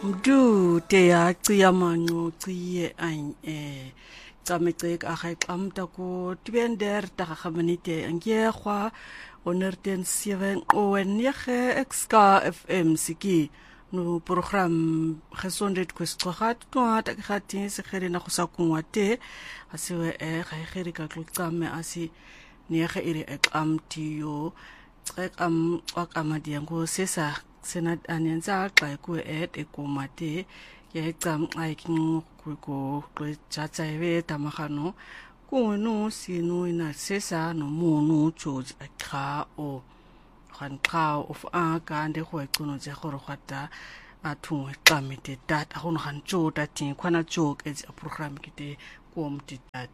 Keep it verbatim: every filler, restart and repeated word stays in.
Mdu te ya cia mango cie ein e tsametsek a ga tlamta ko twender ta ga minute ngie kwa honderd seven o nege xka F M siki no program gesondheid kwesqat to ta gatin se gere na go sa kunwate asiwe e ga gere ka tlotsame asi nege ire examtio trek am akamadia sesa senat anenza xa ku et ekomate ye exam ai king ku ko ko chacha eve tamagano ku no sino ina sesa no mono choji akha o khan kha of a ka nde go ikono je go rogata a thu examete dat a go no khan chota tin khwana chok e a program kite kom titat